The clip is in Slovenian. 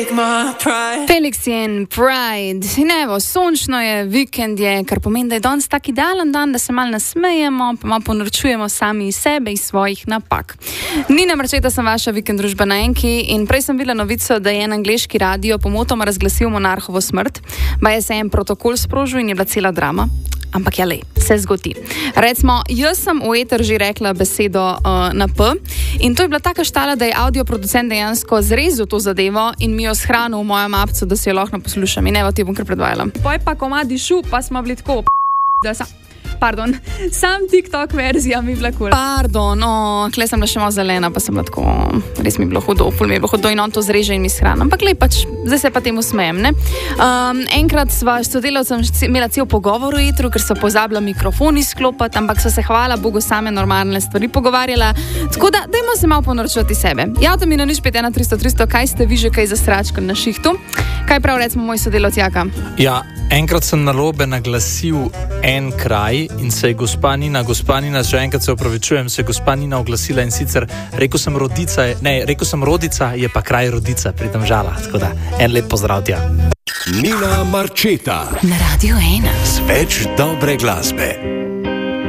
Felix in Pride. In evo, sončno je, vikend je, kar pomeni, da je danes tak idealen dan, da se malo nasmejemo, pa malo ponorčujemo sami iz sebe, iz svojih napak. Nina Marčeta, sem vaša vikend družba na Enki in prej sem videla novico, da je en angleški radio pomotoma razglasil monarhovo smrt, baje se en protokol sprožil in je bila cela drama. Ampak ja, lej, se zgodi. Recimo, jaz sem v eter že rekla besedo na P in to je bila taka štala, da je audioproducent dejansko zrezal to zadevo in mi jo shranil v mojem apcu, da si jo lahko poslušam. In evo, ti bom kar predvajala. Poj pa komadi šu, pa smo bili tako da sam TikTok verzija mi je bila kul. Pardon, kle sem bila še malo zelena, pa sem bila tako, res mi je bilo hudo, ful mi je bilo hudo in on to zreže in mi shrana. Ampak lej, pač, zdaj se pa temu smejem, ne? Enkrat sva s sodelavcem imela cel pogovor v etru, ker so pozabila mikrofon izklopiti, ampak so se hvala Bogu same normalne stvari pogovarjala. Tako da, dajmo se malo ponorčati sebe. Javite mi na 051 300 300, kaj ste vi že kaj zastračkali na šihtu? Kaj prav recimo moj sodelavc Jaka? Ja, enkrat sem narobe naglasil en kraj in se je gospa Nina, še enkrat se opravičujem, se je gospa Nina oglasila in sicer rekel sem Rodica, je pa kraj Rodica pri Domžalah, tako da en lep pozdrav tja. Nina Marčeta Na Radio 1 z več dobre glasbe.